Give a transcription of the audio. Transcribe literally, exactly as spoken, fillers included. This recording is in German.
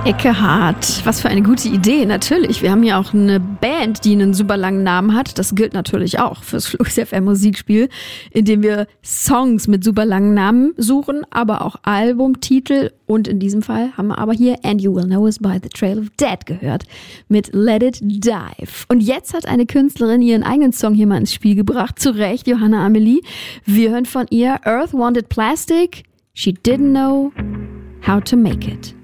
Eckehart, was für eine gute Idee, natürlich. Wir haben hier auch eine Band, die einen super langen Namen hat. Das gilt natürlich auch fürs Flux F M Musikspiel, in dem wir Songs mit super langen Namen suchen, aber auch Albumtitel. Und in diesem Fall haben wir aber hier And You Will Know Us by the Trail of Dead gehört mit Let It Dive. Und jetzt hat eine Künstlerin ihren eigenen Song hier mal ins Spiel gebracht. Zu Recht, Johanna Amelie. Wir hören von ihr Earth Wanted Plastic. She didn't know how to make it.